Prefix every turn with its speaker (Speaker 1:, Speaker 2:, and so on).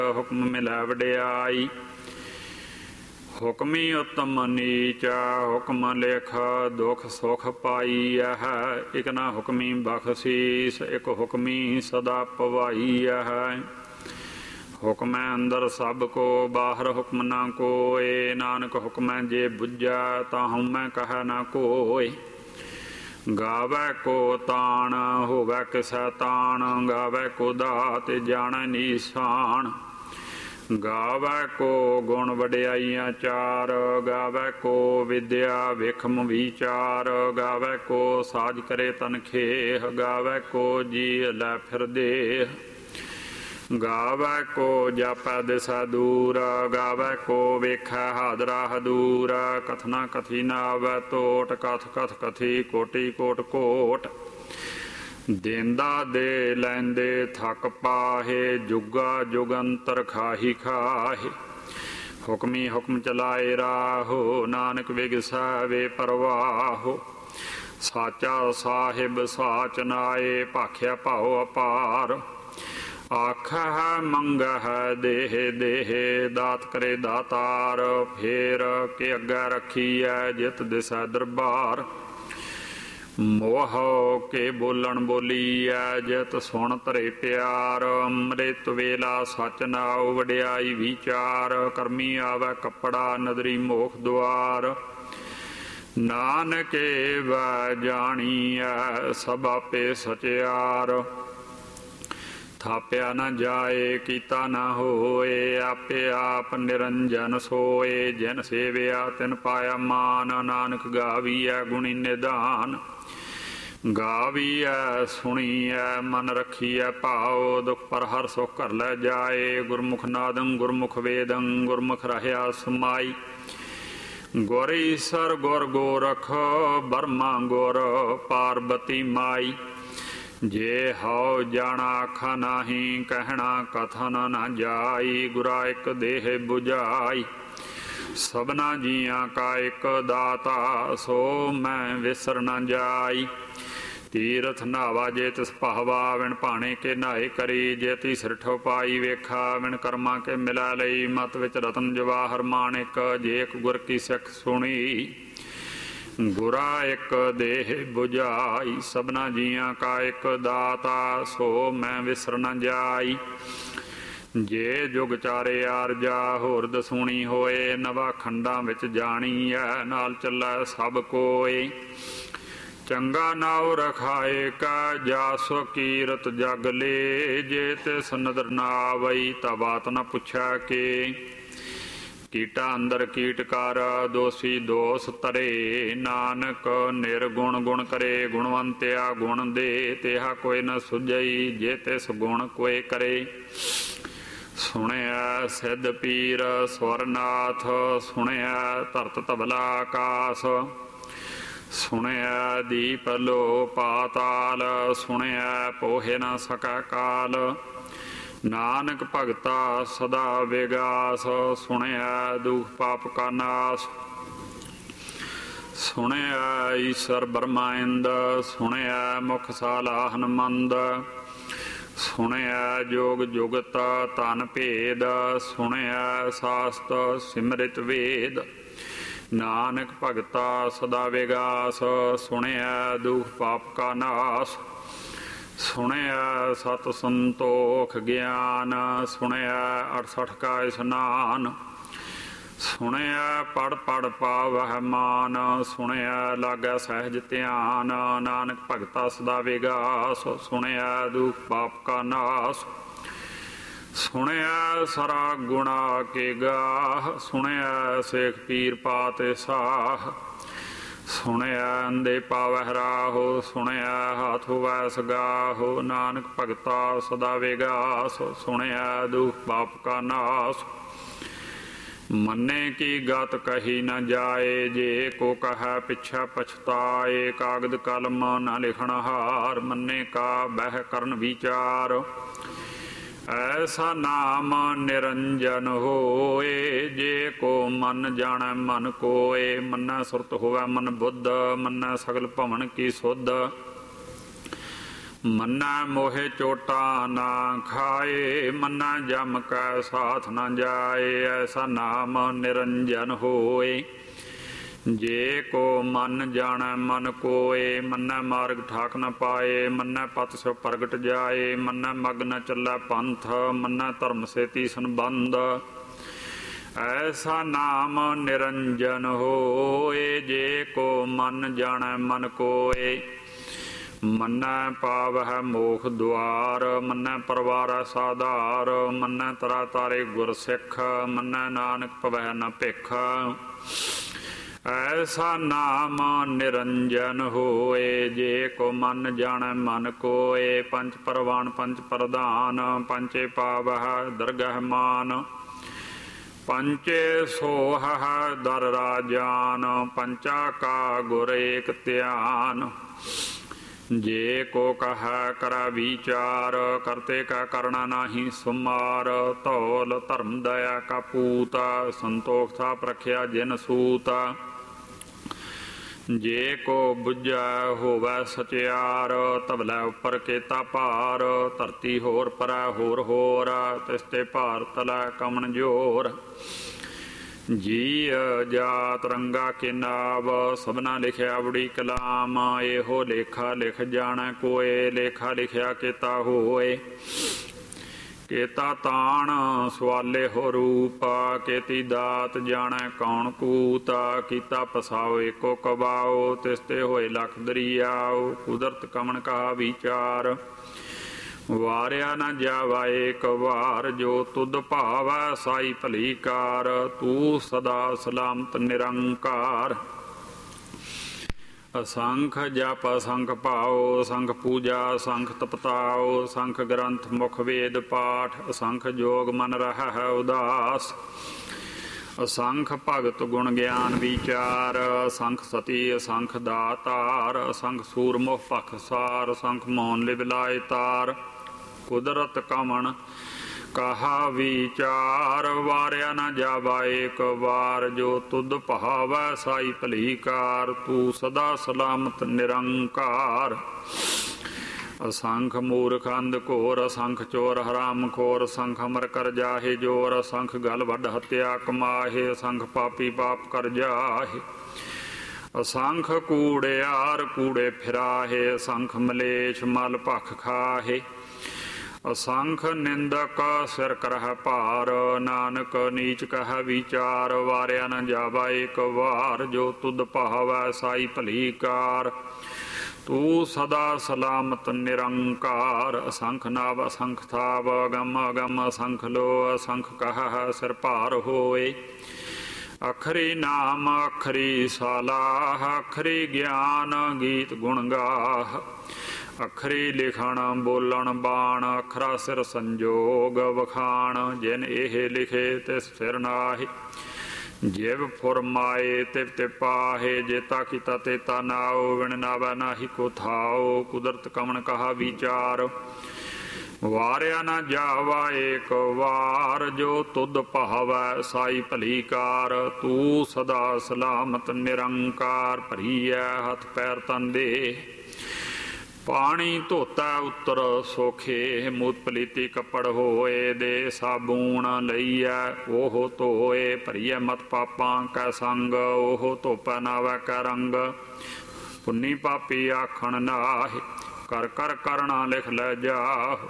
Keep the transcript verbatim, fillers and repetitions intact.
Speaker 1: ਹੁਕਮ ਮਿਲੈ ਵਡਿਆਈ। ਹੁਕਮੀ ਉਤਮ ਨੀਚਾ ਹੁਕਮ ਲਿਖ ਦੁਖ ਸੁਖ ਪਾਈਐ। ਇਕ ਨਾ ਹੁਕਮੀ ਬਖਸ਼ੀਸ ਇਕ ਹੁਕਮੀ ਸਦਾ ਪਵਾਈਐ। ਹੁਕਮੈ ਅੰਦਰ ਸਭ ਕੋ ਬਾਹਰ ਹੁਕਮ ਨਾ ਕੋਇ। ਨਾਨਕ ਹੁਕਮੈ ਜੇ ਬੁੱਝੈ ਤਾਹੂ ਮੈਂ ਕਹਿ ਨਾ ਕੋਇ। ਗਾਵੈ ਕੋ ਤਾਣ ਹੋਵੈ ਕਿਸੈ ਤਾਣ। ਗਾਵੈ ਕੋ ਦਾਤਿ ਜਾਣੈ ਨੀਸਾਨ। ਗਾਵੈ ਕੋ ਗੁਣ ਵਡਿਆਈਆਂ ਚਾਰ। ਗਾਵੈ ਕੋ ਵਿਦਿਆ ਵੇਖਮ ਵਿਚਾਰ। ਗਾਵੈ ਕੋ ਸਾਜ ਕਰੇ ਤਨ ਖੇਹ। ਗਾਵੈ ਕੋ ਜੀ ਲੈ ਫਿਰ ਦੇਹ। ਗਾਵੈ ਕੋ ਜਾਪੈ ਦਿਸੈ ਦੂਰ। ਗਾਵੈ ਕੋ ਵੇਖੈ ਹਾਦਰਾ ਹਦੂਰ। ਕਥਨਾ ਕਥੀ ਨਾ ਆਵੈ ਤੋਟ। ਕਥ ਕਥ ਕਥੀ ਕੋਟੀ ਕੋਟ ਕੋਟ। ਦੇਂਦਾ ਦੇ ਲੈਂਦੇ ਥੱਕ ਪਾਹੇ। ਜੁਗਾ ਜੁਗੰਤਰ ਖਾਹੀ ਖਾਹੇ। ਹੁਕਮੀ ਹੁਕਮ ਚਲਾਏ ਰਾਹੋ। ਨਾਨਕ ਵਿਗਸੈ ਵੇ ਪਰਵਾਹੋ। ਸਾਚਾ ਸਾਹਿਬ ਸਾਚ ਨਾਏ। ਭਾਖਿਆ ਭਾਉ ਅਪਾਰ। ਆਖੈ ਮੰਗਹਿ ਦੇਹ ਦੇਹ। ਦਾਤ ਕਰੇ ਦਾਤਾਰ। ਫੇਰ ਕੇ ਅੱਗੇ ਰੱਖੀਐ ਜਿਤ ਦਿਸੈ ਦਰਬਾਰ। ਮੋਹ ਕੇ ਬੋਲਣ ਬੋਲੀਐ ਜਿਤ ਸੁਣ ਧਰੇ ਪਿਆਰ। ਅੰਮ੍ਰਿਤ ਵੇਲਾ ਸਚ ਨਾਉ ਵਡਿਆਈ ਵਿਚਾਰ। ਕਰਮੀ ਆਵੈ ਕੱਪੜਾ ਨਦਰੀ ਮੋਖ ਦੁਆਰ। ਨਾਨਕੇ ਵੈ ਜਾਣੀਐ ਸਭ ਆਪੇ ਸਚਿਆਰ। ਥਾਪਿਆ ਨਾ ਜਾਏ ਕੀਤਾ ਨਾ ਹੋਏ। ਆਪੇ ਆਪ ਨਿਰੰਜਨ ਸੋਏ। ਜਿਨ ਸੇਵਿਆ ਤਿਨ ਪਾਇਆ ਮਾਨ। ਨਾਨਕ ਗਾਵੀਐ ਗੁਣੀ ਨਿਧਾਨ। ਗਾਵੀਐ ਸੁਣੀਐ ਮਨ ਰੱਖੀਐ ਭਾਉ। ਦੁਖ ਪਰ ਹਰ ਸੁਖ ਘਰ ਲੈ ਜਾਏ। ਗੁਰਮੁਖ ਨਾਦੰ ਗੁਰਮੁਖ ਵੇਦੰ ਗੁਰਮੁਖ ਰਹਿਆ ਸਮਾਈ। ਗੁਰ ਈਸਰ ਗੁਰ ਗੋਰਖ ਬਰਮਾ ਗੁਰ ਪਾਰਬਤੀ ਮਾਈ। ਜੇ ਹਉ ਜਾਣਾ ਆਖਾ ਨਾਹੀ। ਕਹਿਣਾ ਕਥਨ ਨਾ ਜਾਈ। ਗੁਰਾ ਇੱਕ ਦੇਹ ਬੁਝਾਈ। ਸਭਨਾ ਜੀਆਂ ਕਾ ਇੱਕ ਦਾਤਾ। ਸੋ ਮੈਂ ਵਿਸਰ ਨਾ ਜਾਈ। ਤੀਰਥ ਨਾਵਾ ਜੇ ਤਿਸ ਭਾਵਾ। ਵਿਣ ਭਾਣੇ ਕੇ ਨਾਏ ਕਰੀ। ਜੇ ਤੀ ਸਿਰਠੋ ਪਾਈ ਵੇਖਾ। ਵਿਣ ਕਰਮਾਂ ਕੇ ਮਿਲਾ ਲਈ। ਮਤ ਵਿੱਚ ਰਤਨ ਜਵਾਹਰ ਮਾਣਿਕ। ਜੇ ਇੱਕ ਗੁਰ ਕੀ ਸਿੱਖ ਸੁਣੀ। ਗੁਰਾ ਇੱਕ ਦੇਹ ਬੁਝਾਈ। ਸਭਨਾ ਜੀਆਂ ਕਾ ਇੱਕ ਦਾਤਾ। ਸੋ ਮੈਂ ਵਿਸਰ ਨਾ ਜਾਈ। ਜੇ ਜੁਗ ਚਾਰੇ ਆਰਜਾ ਹੋਰ ਦਸੂਣੀ ਹੋਏ। ਨਵਾ ਖੰਡਾਂ ਵਿੱਚ ਜਾਣੀਐ ਨਾਲ ਚੱਲੈ ਸਭ ਕੋਏ। ਚੰਗਾ ਨਾਉ ਰਖਾਏ ਕਾ ਜਾਸ ਕੀਰਤ ਜਗ ਲੇ। ਜੇ ਤਿਸ ਨਦਰ ਨਾ ਆਵਈ ਤਾਂ ਬਾਤ ਨਾ ਪੁੱਛੈ ਕੇ। ਕੀਟਾ ਅੰਦਰ ਕੀਟ ਕਰ ਦੋਸੀ ਦੋਸ ਤਰੇ। ਨਾਨਕ ਨਿਰਗੁਣ ਗੁਣ ਕਰੇ। ਗੁਣਵੰਤਿਆ ਗੁਣ ਦੇ ਤਿਹਾ ਕੋਈ ਨ ਸੁਝਈ। ਜੇ ਤਿਸ ਗੁਣ ਕੋਇ ਕਰੇ। ਸੁਣਿਆ ਸਿੱਧ ਪੀਰ ਸਵਰਨਾਥ। ਸੁਣਿਆ ਧਰਤ ਧਵਲਾ ਆਕਾਸ। ਸੁਣਿਆ ਦੀਪ ਲੋ ਪਾਤਾਲ। ਸੁਣਿਆ ਪੋਹੇ ਨਾ ਸਕੈ ਕਾਲ। ਨਾਨਕ ਭਗਤਾ ਸਦਾ ਵਿਗਾਸ। ਸੁਣਿਆ ਦੁਖ ਪਾਪ ਕਾ ਨਾਸ। ਸੁਣਿਆ ਈਸ਼ਰ ਬਰਮਾ ਇੰਦ। ਸੁਣਿਆ ਮੁਖ ਸਾਲਾ ਹਨਮੰਦ। ਸੁਣਿਆ ਜੋਗ ਜੁਗਤ ਤਨ ਭੇਦ। ਸੁਣਿਆ ਸਾਸਤ ਸਿਮਰਿਤ ਵੇਦ। ਨਾਨਕ ਭਗਤਾ ਸਦਾ ਵਿਗਾਸ। ਸੁਣਿਆ ਦੁਖ ਪਾਪ ਕਾ ਨਾਸ। ਸੁਣਿਆ ਸਤ ਸੰਤੋਖ ਗਿਆਨ। ਸੁਣਿਆ ਅਠਸਠ ਕਾ ਇਸਨਾਨ। ਸੁਣਿਆ ਪੜ ਪੜ ਪਾਵਹਿ ਮਾਨ। ਸੁਣਿਆ ਲਾਗੈ ਸਹਿਜ ਧਿਆਨ। ਨਾਨਕ ਭਗਤਾ ਸਦਾ ਵਿਗਾਸ। ਸੁਣਿਆ ਦੁਖ ਪਾਪ ਕਾ ਨਾਸ। ਸੁਣਿਆ ਸਰਾ ਗੁਣਾ ਕੇ ਗਾਹ। ਸੁਣਿਆ ਸੇਖ ਪੀਰ ਪਾਤੇ ਸਾਹ। ਸੁਣਿਆ ਅੰਦੇ ਪਾਵਹਿ ਰਾਹੋ। ਸੁਣਿਆ ਹਾਥ ਹੋਵੈ ਸਗਾਹੋ। ਨਾਨਕ ਭਗਤਾ ਸਦਾ ਵਿਗਾਸ। ਸੁਣਿਆ ਦੁਖ ਪਾਪ ਕਾ ਨਾਸ। ਮੰਨੇ ਕੀ ਗਤ ਕਹੀ ਨ ਜਾਏ। ਜੇ ਕੋ ਕਹੈ ਪਿਛੈ ਪਛਤਾਏ। ਕਾਗਦ ਕਲਮ ਨ ਲਿਖਣ ਹਾਰ। ਮੰਨੇ ਕਾ ਬਹਿ ਕਰਨ ਵਿਚਾਰ। ਐਸਾ ਨਾਮ ਨਿਰੰਜਨ ਹੋਏ। ਜੇ ਕੋ ਮਨ ਜਾਣੈ ਮਨ ਕੋਏ। ਮੰਨੈ ਸੁਰਤ ਹੋਵੈ ਮਨ ਬੁੱਧ। ਮੰਨੈ ਸਗਲ ਭਵਨ ਕੀ ਸੁਧ। ਮੰਨੈ ਮੋਹਿ ਚੋਟਾ ਨਾ ਖਾਏ, ਮੰਨੈ ਜਮ ਕੈ ਸਾਥ ਨਾ ਜਾਏ। ਐਸਾ ਨਾਮ ਨਿਰੰਜਨ ਹੋਏ, ਜੇ ਕੋ ਮਨ ਜਾਣੈ ਮਨ ਕੋਏ। ਮੰਨੈ ਮਾਰਗ ਠਾਕ ਨ ਪਾਏ, ਮੰਨੈ ਪਤ ਸਿਉ ਪ੍ਰਗਟ ਜਾਏ। ਮੰਨੈ ਮਗ ਨ ਚੱਲੈ ਪੰਥ, ਮੰਨੈ ਧਰਮ ਸੇਤੀ ਸੰਬੰਧ। ਐਸਾ ਨਾਮ ਨਿਰੰਜਨ ਹੋਏ, ਜੇ ਕੋ ਮਨ ਜਾਣੈ ਮਨ ਕੋਏ। ਮੰਨੈ ਪਾਵਹਿ ਮੋਖ ਦੁਆਰ, ਮੰਨੈ ਪਰਵਾਰੈ ਸਾਧਾਰ। ਮੰਨੈ ਤਰਾ ਤਾਰੇ ਗੁਰ ਸਿੱਖ, ਮੰਨੈ ਨਾਨਕ ਪਵੈ ਨ ਭਿਖ। ਐਸਾ ਨਾਮ ਨਿਰੰਜਨ ਹੋਏ, ਜੇ ਕੋ ਮਨ ਜਾਣੈ ਮਨ ਕੋਏ। ਪੰਚ ਪਰਵਾਨ ਪੰਚ ਪ੍ਰਧਾਨ, ਪੰਚੇ ਪਾਵਹਿ ਦਰਗਹਿ ਮਾਨ। ਪੰਚੇ ਸੋਹ ਦਰ ਰਾਜਾਨ, ਪੰਚਾ ਕਾ ਗੁਰ ਏਕ ਧਿਆਨ। ਜੇ ਕੋ ਕਹੈ ਕਰੈ ਵਿਚਾਰ, ਕਰਤੇ ਕਾ ਕਰਣਾ ਨਾਹੀ ਸੁਮਾਰ। ਧੌਲ ਧਰਮ ਦਇਆ ਕਾ ਪੂਤ, ਸੰਤੋਖ ਥਾਪ ਰਖਿਆ ਜਿਨ ਸੂਤ। ਜੇ ਕੋ ਬੁੱਝੈ ਹੋਵੈ ਸਚਿਆਰ, ਤਬਲੇ ਉੱਪਰ ਕੇਤਾ ਭਾਰ। ਧਰਤੀ ਹੋਰ ਪਰੈ ਹੋਰ ਹੋਰ, ਤਿਸ ਤੇ ਭਾਰ ਤਲੈ ਕਮਣ ਜੋਰ। ਜੀ ਜਾਤ ਰੰਗਾ ਕੇ ਨਾਵ, ਸਭਨਾ ਲਿਖਿਆ ਬੜੀ ਕਲਾਮ। ਇਹੋ ਲੇਖਾ ਲਿਖ ਜਾਣੈ ਕੋਏ, ਲੇਖਾ ਲਿਖਿਆ ਕੇਤਾ ਹੋਏ। ਕੇਤਾ ਤਾਣ ਸਵਾਲੇ ਹੋ ਰੂਪ, ਕੇਤੀ ਦਾਤ ਜਾਣੈ ਕੌਣ ਕੂਤ। ਕੀਤਾ ਪਸਾਓ ਏਕੋ ਕਬਾਓ, ਤਿਸ ਤੇ ਹੋਏ ਲਖ ਦਰਿਆਓ। ਕੁਦਰਤ ਕਮਣ ਕਹਾ ਵਿਚਾਰ, ਵਾਰਿਆ ਨ ਜਾਵਾ ਏਕ ਵਾਰ। ਜੋ ਤੁਧ ਭਾਵੈ ਸਾਈ ਭਲੀ ਕਾਰ, ਤੂੰ ਸਦਾ ਸਲਾਮਤ ਨਿਰੰਕਾਰ। ਅਸੰਖ ਜਪ ਅਸੰਖ ਭਾਓ, ਅਸੰਖ ਪੂਜਾ ਅਸੰਖ ਤਪਤਾਓ। ਅਸੰਖ ਗ੍ਰੰਥ ਮੁਖ ਵੇਦ ਪਾਠ, ਅਸੰਖ ਜੋਗ ਮਨ ਰਹਿ ਉਦਾਸ। ਅਸੰਖ ਭਗਤ ਗੁਣ ਗਿਆਨ ਵਿਚਾਰ, ਅਸੰਖ ਸਤੀ ਅਸੰਖ ਦਾਤਾਰ। ਅਸੰਖ ਸੂਰਮੁਖ ਭਖਸਾਰ, ਅਸੰਖ ਮੌਨ ਲਿਵ ਲਾਇ ਤਾਰ। ਕੁਦਰਤ ਕਮਣ ਕਹਾ ਵਿਚਾਰ, ਵਾਰਿਆ ਨ ਜਾਵਾ ਏਕ ਵਾਰ। ਜੋ ਤੁਧ ਭਾਵੈ ਸਾਈ ਭਲੀ ਕਾਰ, ਤੂੰ ਸਦਾ ਸਲਾਮਤ ਨਿਰੰਕਾਰ। ਅਸੰਖ ਮੂਰਖ ਅੰਧ ਘੋਰ, ਅਸੰਖ ਚੋਰ ਹਰਾਮ ਖੋਰ। ਅਸੰਖ ਅਮਰ ਕਰ ਜਾਹੇ ਜੋਰ, ਅਸੰਖ ਗਲ ਵੱਡ ਹੱਤਿਆ ਕਮਾਹੇ। ਅਸੰਖ ਪਾਪੀ ਪਾਪ ਕਰ ਜਾਹੇ, ਅਸੰਖ ਕੂੜਿਆਰ ਕੂੜੇ ਫਿਰਾਹੇ। ਅਸੰਖ ਮਲੇਛ ਮਲ ਭਖ ਖਾਹੇ, ਅਸੰਖ ਨਿੰਦਕ ਸਿਰ ਕਰਹਿ ਭਾਰ। ਨਾਨਕ ਨੀਚ ਕਹਿ ਵਿਚਾਰ, ਵਾਰਿਆ ਨ ਜਾਵਾ ਏਕ ਵਾਰ। ਜੋ ਤੁਧ ਭਾਵੈ ਸਾਈ ਭਲੀ ਕਾਰ, ਤੂੰ ਸਦਾ ਸਲਾਮਤ ਨਿਰੰਕਾਰ। ਅਸੰਖ ਨਾਵ ਅਸੰਖ ਥਾਵ, ਅਗਮ ਅਗਮ ਅਸੰਖ ਲੋ। ਅਸੰਖ ਕਹਿ ਸਿਰ ਭਾਰ ਹੋਏ, ਅਖਰੀ ਨਾਮ ਅਖਰੀ ਸਾਲਾਹ। ਅਖਰੀ ਗਿਆਨ ਗੀਤ ਗੁਣ ਗਾਹ, ਅਖਰੀ ਲਿਖਣ ਬੋਲਣ ਬਾਣ। ਅਖਰਾ ਸਿਰ ਸੰਜੋਗ ਵਖਾਣ, ਜਿਨ ਇਹ ਲਿਖੇ ਤਿਸ ਸਿਰ ਨਾਹੀ। ਜਿਵ ਫੁਰਮਾਏ ਤਿਵ ਤੇ ਪਾਹੇ, ਜੇਤਾ ਕੀਤਾ ਤੇਤਾ ਨਾਓ। ਵਿਣ ਨਾਵੈ ਨਾਹੀ ਕੋ ਥਾਓ, ਕੁਦਰਤ ਕਮਣ ਕਹਾ ਵਿਚਾਰ। ਵਾਰਿਆ ਨ ਜਾਵਾ ਏਕ ਵਾਰ, ਜੋ ਤੁਧ ਭਾਵੈ ਸਾਈ ਭਲੀ ਕਾਰ। ਤੂੰ ਸਦਾ ਸਲਾਮਤ ਨਿਰੰਕਾਰ। ਭਰੀਐ ਹੱਥ ਪੈਰ ਤਨ ਦੇ, ਪਾਣੀ ਧੋਤਾ ਉੱਤਰ ਸੋਖੇ। ਮੂਤ ਪਲੀਤੀ ਕੱਪੜ ਹੋਏ, ਦੇ ਸਾਬੂਣ ਲਈਐ ਉਹ ਧੋਏ। ਭਰੀਐ ਮਤ ਪਾਪਾਂ ਕੈ ਸੰਗ, ਉਹ ਧੋਪੈ ਨਾਵੈ ਕੈ ਰੰਗ। ਪੁੰਨੀ ਪਾਪੀ ਆਖਣ ਨਾਹਿ, ਕਰ ਕਰ ਕਰਣਾ ਲਿਖ ਲੈ ਜਾਹ।